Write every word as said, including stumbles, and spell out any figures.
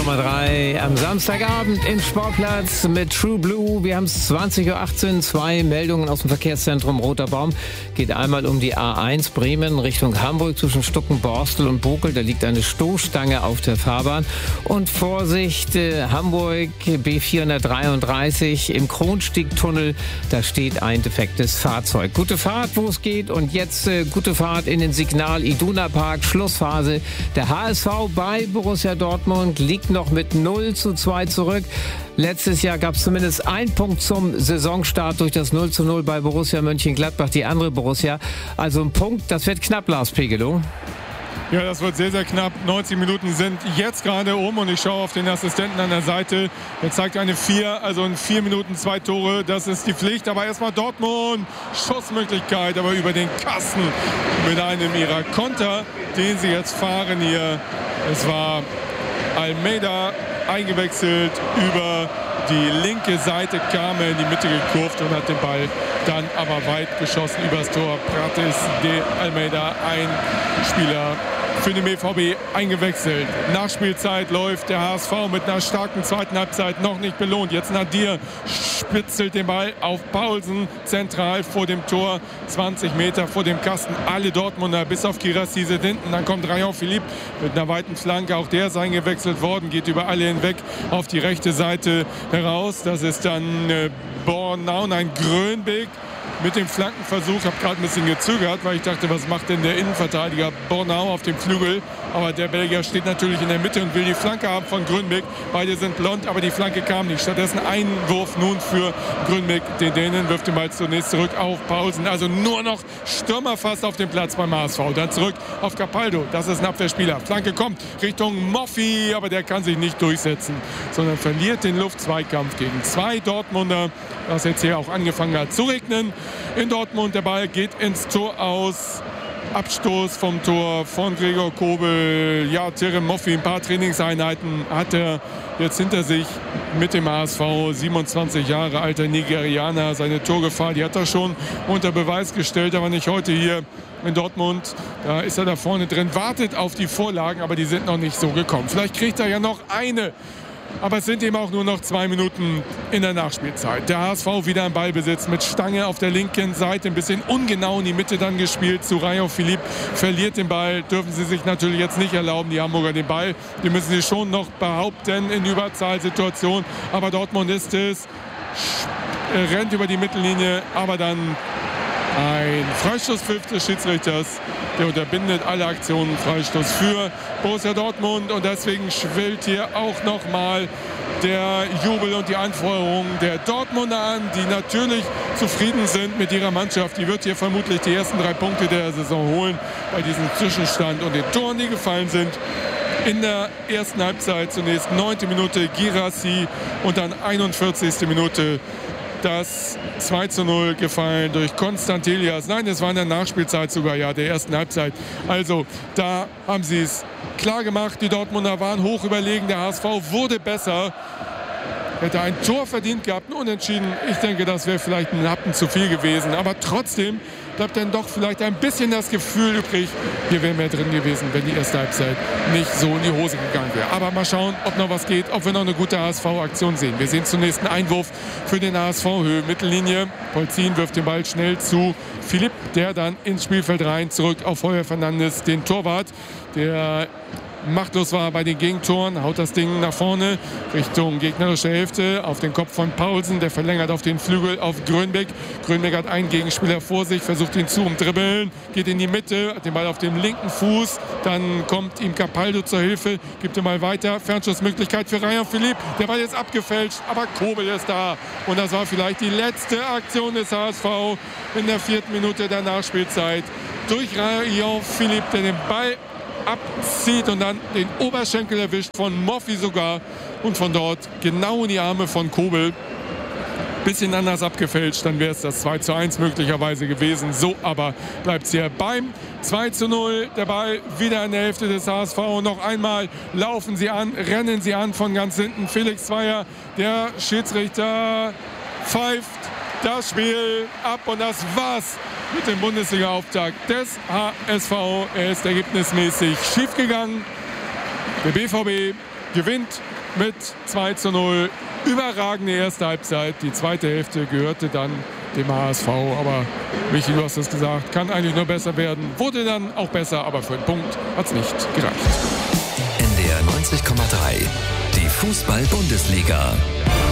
Nummer drei am Samstagabend im Sportplatz mit True Blue. Wir haben es zwanzig Uhr achtzehn, zwei Meldungen aus dem Verkehrszentrum Roter Baum. Geht einmal um die A eins Bremen Richtung Hamburg zwischen Stuckenborstel und Bokel. Da liegt eine Stoßstange auf der Fahrbahn. Und Vorsicht, äh, Hamburg B vierhundertdreiunddreißig im Kronstiegtunnel. Da steht ein defektes Fahrzeug. Gute Fahrt, wo es geht. Und jetzt äh, gute Fahrt in den Signal Iduna Park. Schlussphase. Der H S V bei Borussia Dortmund liegt noch mit null zu zwei zurück. Letztes Jahr gab es zumindest einen Punkt zum Saisonstart durch das null zu null bei Borussia Mönchengladbach, die andere Borussia. Also ein Punkt, das wird knapp, Lars Pegelow. Ja, das wird sehr, sehr knapp. neunzig Minuten sind jetzt gerade um und ich schaue auf den Assistenten an der Seite. Er zeigt eine vier, also in vier Minuten zwei Tore. Das ist die Pflicht. Aber erstmal Dortmund. Schussmöglichkeit, aber über den Kasten mit einem ihrer Konter, den sie jetzt fahren hier. Es war Almeida eingewechselt über die linke Seite, kam er in die Mitte gekurvt und hat den Ball dann aber weit geschossen übers Tor. Prates de Almeida, ein Spieler für den B V B eingewechselt. Nachspielzeit läuft der H S V mit einer starken zweiten Halbzeit noch nicht belohnt. Jetzt Nadir spitzelt den Ball auf Paulsen zentral vor dem Tor, zwanzig Meter vor dem Kasten. Alle Dortmunder bis auf Girassi sind hinten. Dann kommt Rayon Philippe mit einer weiten Flanke. Auch der ist eingewechselt worden, geht über alle hinweg auf die rechte Seite heraus. Das ist dann äh, Bornau, nein, Grönbeek. Mit dem Flankenversuch, ich habe gerade ein bisschen gezögert, weil ich dachte, was macht denn der Innenverteidiger Bornau auf dem Flügel? Aber der Belgier steht natürlich in der Mitte und will die Flanke haben von Grönbeek. Beide sind blond, aber die Flanke kam nicht. Stattdessen Einwurf nun für Grönbeek. Den Dänen wirft den Ball zunächst zurück auf Paulsen. Also nur noch Stürmer fast auf dem Platz beim H S V. Dann zurück auf Capaldo. Das ist ein Abwehrspieler. Flanke kommt Richtung Moffi, aber der kann sich nicht durchsetzen, sondern verliert den Luftzweikampf gegen zwei Dortmunder, das jetzt hier auch angefangen hat zu regnen. In Dortmund, der Ball geht ins Tor aus. Abstoß vom Tor von Gregor Kobel. Ja, Terem Moffi, ein paar Trainingseinheiten hat er jetzt hinter sich mit dem H S V. siebenundzwanzig Jahre alter Nigerianer. Seine Torgefahr, die hat er schon unter Beweis gestellt, aber nicht heute hier in Dortmund. Da ist er da vorne drin, wartet auf die Vorlagen, aber die sind noch nicht so gekommen. Vielleicht kriegt er ja noch eine. Aber es sind eben auch nur noch zwei Minuten in der Nachspielzeit. Der H S V wieder im Ballbesitz mit Stange auf der linken Seite. Ein bisschen ungenau in die Mitte dann gespielt zu Rayon Philippe. Verliert den Ball. Dürfen sie sich natürlich jetzt nicht erlauben, die Hamburger, den Ball. Die müssen sie schon noch behaupten in Überzahlsituation. Aber Dortmund ist es. Rennt über die Mittellinie. Aber dann ein Freistoßpfiff des Schiedsrichters. Der unterbindet alle Aktionen. Freistoß für Borussia Dortmund. Und deswegen schwillt hier auch noch mal der Jubel und die Anfeuerung der Dortmunder an, die natürlich zufrieden sind mit ihrer Mannschaft. Die wird hier vermutlich die ersten drei Punkte der Saison holen bei diesem Zwischenstand und den Toren, die gefallen sind. In der ersten Halbzeit zunächst neunte Minute Girassi und dann einundvierzigste Minute das zwei zu null gefallen durch Konstantelias. Nein, es war in der Nachspielzeit sogar, ja, der ersten Halbzeit. Also, da haben sie es klar gemacht. Die Dortmunder waren hoch überlegen. Der H S V wurde besser. Hätte ein Tor verdient gehabt, ein Unentschieden. Ich denke, das wäre vielleicht ein Happen zu viel gewesen. Aber trotzdem bleibt dann doch vielleicht ein bisschen das Gefühl übrig, hier wäre mehr drin gewesen, wenn die erste Halbzeit nicht so in die Hose gegangen wäre. Aber mal schauen, ob noch was geht, ob wir noch eine gute H S V-Aktion sehen. Wir sehen zunächst einen Einwurf für den H S V, Höhe Mittellinie. Polzin wirft den Ball schnell zu Philipp, der dann ins Spielfeld rein, zurück auf Heuer Fernandes, den Torwart, der machtlos war bei den Gegentoren, haut das Ding nach vorne Richtung gegnerische Hälfte auf den Kopf von Paulsen, der verlängert auf den Flügel auf Grönbeek. Grönbeek hat einen Gegenspieler vor sich, versucht ihn zu umdribbeln, geht in die Mitte, hat den Ball auf dem linken Fuß, dann kommt ihm Capaldo zur Hilfe, gibt ihn mal weiter, Fernschussmöglichkeit für Rayon Philippe, der Ball ist abgefälscht, aber Kobel ist da und das war vielleicht die letzte Aktion des H S V in der vierten Minute der Nachspielzeit durch Rayon Philippe, der den Ball abzieht und dann den Oberschenkel erwischt, von Moffi sogar, und von dort genau in die Arme von Kobel. Bisschen anders abgefälscht, dann wäre es das zwei zu eins möglicherweise gewesen. So aber bleibt es hier beim zwei zu null. Der Ball wieder in der Hälfte des H S V. Und noch einmal laufen sie an, rennen sie an von ganz hinten. Felix Zweier, der Schiedsrichter, pfeift das Spiel ab und das war's mit dem Bundesliga-Auftakt des H S V. Er ist ergebnismäßig schiefgegangen. Der B V B gewinnt mit zwei zu null. Überragende erste Halbzeit. Die zweite Hälfte gehörte dann dem H S V. Aber Michi, du hast es gesagt, kann eigentlich nur besser werden. Wurde dann auch besser, aber für einen Punkt hat es nicht gereicht. N D R neunzig Komma drei, die Fußball-Bundesliga.